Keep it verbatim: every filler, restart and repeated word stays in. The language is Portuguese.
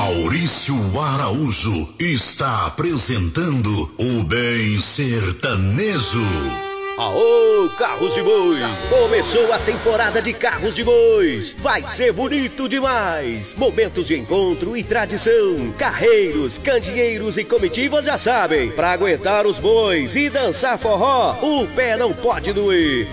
Maurício Araújo está apresentando o Bem Sertanejo. Aô, carros de boi! Começou a temporada de carros de bois. Vai ser bonito demais. Momentos de encontro e tradição. Carreiros, candeeiros e comitivas já sabem. Pra aguentar os bois e dançar forró, o pé não pode doer.